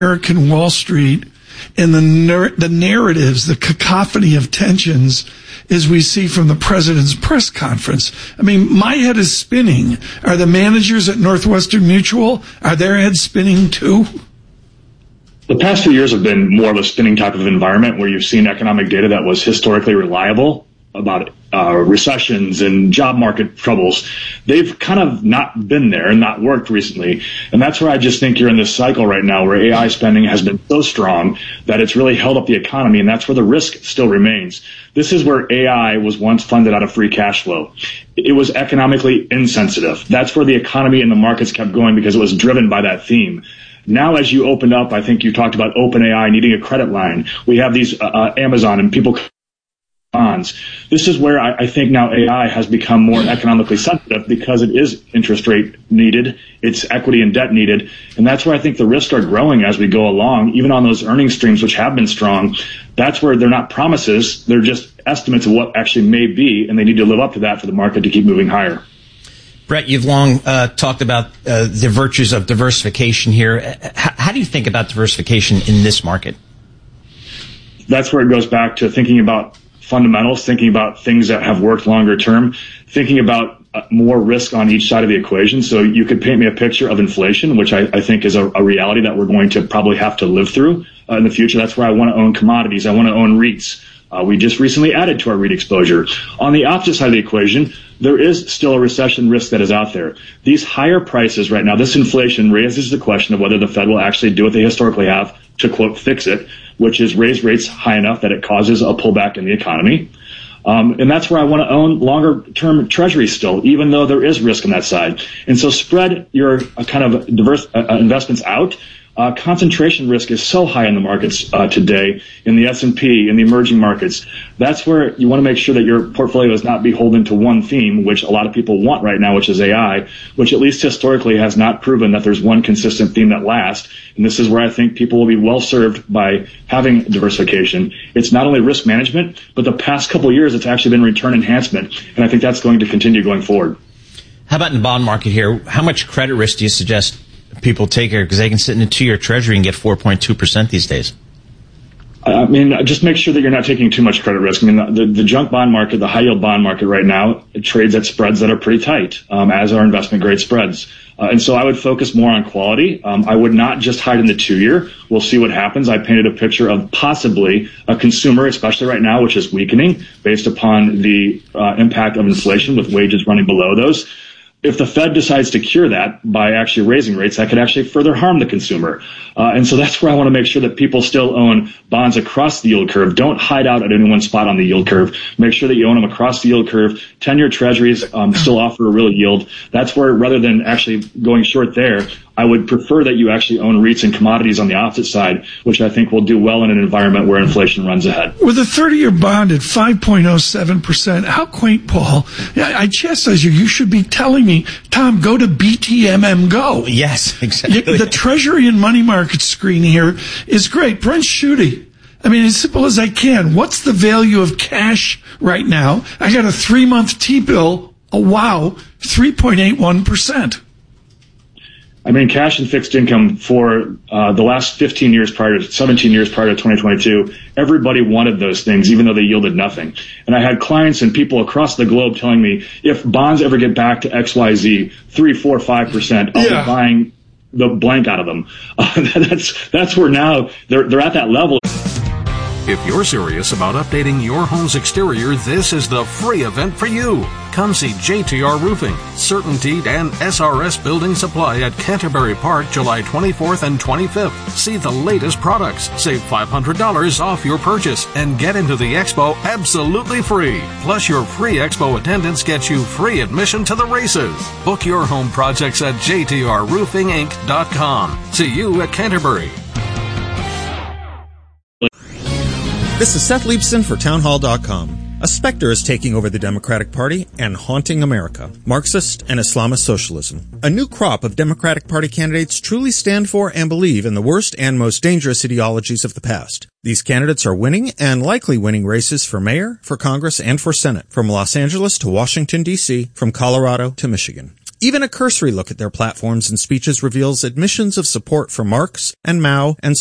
American Wall Street and the narratives, the cacophony of tensions as we see from the president's press conference. I mean, my head is spinning. Are the managers at Northwestern Mutual, are their heads spinning too? The past few years have been more of a spinning type of environment where you've seen economic data that was historically reliable about recessions and job market troubles. They've kind of not been there and not worked recently. And that's where I just think you're in this cycle right now where AI spending has been so strong that it's really held up the economy, and that's where the risk still remains. This is where AI was once funded out of free cash flow. It was economically insensitive. That's where the economy and the markets kept going because it was driven by that theme. Now, as you opened up, I think you talked about OpenAI needing a credit line. We have these Amazon and people bonds. This is where I think now AI has become more economically sensitive because it is interest rate needed, it's equity and debt needed, and that's where I think the risks are growing as we go along, even on those earnings streams which have been strong. That's where they're not promises, they're just estimates of what actually may be, and they need to live up to that for the market to keep moving higher. Brett, you've long talked about the virtues of diversification here. How do you think about diversification in this market? That's where it goes back to thinking about fundamentals, thinking about things that have worked longer term, thinking about more risk on each side of the equation. So you could paint me a picture of inflation, which I think is a reality that we're going to probably have to live through in the future. That's where I want to own commodities. I want to own REITs. We just recently added to our REIT exposure. On the opposite side of the equation, there is still a recession risk that is out there. These higher prices right now, this inflation raises the question of whether the Fed will actually do what they historically have to, quote, fix it, which is raise rates high enough that it causes a pullback in the economy. And that's where I want to own longer-term treasuries still, even though there is risk on that side. And so spread your kind of diverse investments out. Concentration risk is so high in the markets today, in the S&P, in the emerging markets. That's where you want to make sure that your portfolio is not beholden to one theme, which a lot of people want right now, which is AI, which at least historically has not proven that there's one consistent theme that lasts. And this is where I think people will be well served by having diversification. It's not only risk management, but the past couple of years, it's actually been return enhancement. And I think that's going to continue going forward. How about in the bond market here? How much credit risk do you suggest people take here, because they can sit in a 2-year treasury and get 4.2% these days? I mean, just make sure that you're not taking too much credit risk. I mean, the junk bond market, the high yield bond market right now, it trades at spreads that are pretty tight, as are investment grade spreads. And so I would focus more on quality. I would not just hide in the 2-year. We'll see what happens. I painted a picture of possibly a consumer, especially right now, which is weakening based upon the impact of inflation with wages running below those. If the Fed decides to cure that by actually raising rates, that could actually further harm the consumer. And so that's where I want to make sure that people still own bonds across the yield curve. Don't hide out at any one spot on the yield curve. Make sure that you own them across the yield curve. 10-year treasuries still offer a real yield. That's where, rather than actually going short there, I would prefer that you actually own REITs and commodities on the opposite side, which I think will do well in an environment where inflation runs ahead. With a 30-year bond at 5.07%, how quaint, Paul. I chastise you. You should be telling me, Tom, go to BTMM Go. Yes, exactly. The Treasury and Money Market screen here is great. Brent Schutte. I mean, as simple as I can. What's the value of cash right now? I got a 3-month T-bill. Oh, wow, 3.81%. I mean, cash and fixed income for the last 17 years prior to 2022, everybody wanted those things, even though they yielded nothing. And I had clients and people across the globe telling me, if bonds ever get back to XYZ, 3, 4, 5%, I'll be buying the blank out of them. That's where now they're at that level. If you're serious about updating your home's exterior, this is the free event for you. Come see JTR Roofing, CertainTeed, and SRS Building Supply at Canterbury Park, July 24th and 25th. See the latest products, save $500 off your purchase, and get into the expo absolutely free. Plus, your free expo attendance gets you free admission to the races. Book your home projects at jtrroofinginc.com. See you at Canterbury. This is Seth Leibson for Townhall.com. A specter is taking over the Democratic Party and haunting America. Marxist and Islamist socialism. A new crop of Democratic Party candidates truly stand for and believe in the worst and most dangerous ideologies of the past. These candidates are winning and likely winning races for mayor, for Congress, and for Senate, from Los Angeles to Washington, D.C., from Colorado to Michigan. Even a cursory look at their platforms and speeches reveals admissions of support for Marx and Mao and